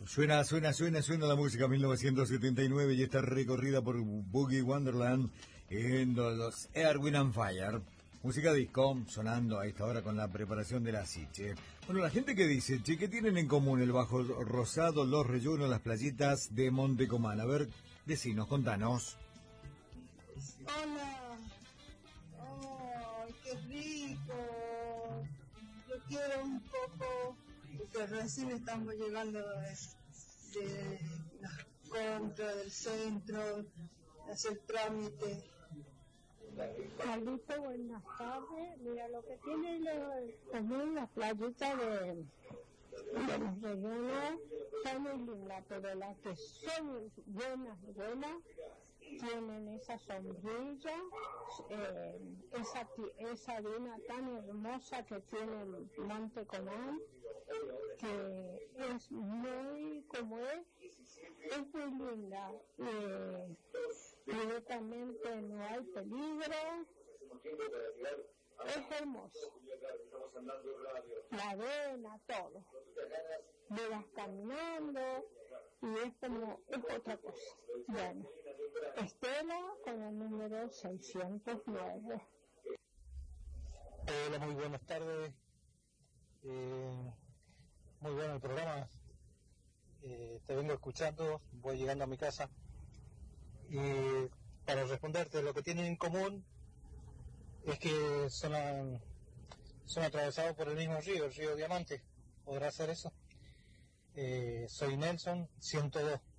Suena la música 1979 y esta recorrida por Boogie Wonderland en los Earth, Wind and Fire. Música disco sonando a esta hora con la preparación de la Siche. Bueno, la gente que dice, che, ¿qué tienen en común el Bajo Rosado, los Reyunos, las playitas de Montecomán? A ver, decinos, contanos. Hola. ¡Oh, qué rico! Yo quiero un poco, porque recién estamos llegando de las compras del centro, hacer trámite. Carlito, buenas tardes. Mira, lo que tiene también las playitas de los Reyunos son muy lindas, pero las que son buenas, tienen esa sombrilla, esa arena tan hermosa que tiene el Montecomán, que es muy, como es muy linda. Directamente no hay peligro, es hermoso, la arena, todo, me vas caminando y es otra cosa. Bueno, Estela con el número 609. Hola, muy buenas tardes, muy bueno el programa, te vengo escuchando, voy llegando a mi casa. Y para responderte, lo que tienen en común es que son atravesados por el mismo río, el río Diamante. ¿Podrá ser eso? Soy Nelson, 102.